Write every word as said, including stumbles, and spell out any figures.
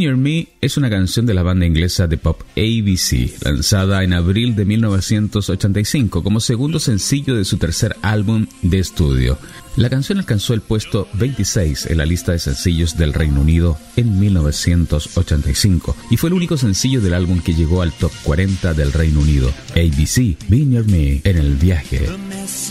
Near Me es una canción de la banda inglesa de pop A B C, lanzada en abril de mil novecientos ochenta y cinco como segundo sencillo de su tercer álbum de estudio. La canción alcanzó el puesto veintiséis en la lista de sencillos del Reino Unido en mil novecientos ochenta y cinco y fue el único sencillo del álbum que llegó al top cuarenta del Reino Unido. A B C, Be Near Me, en el viaje. The mess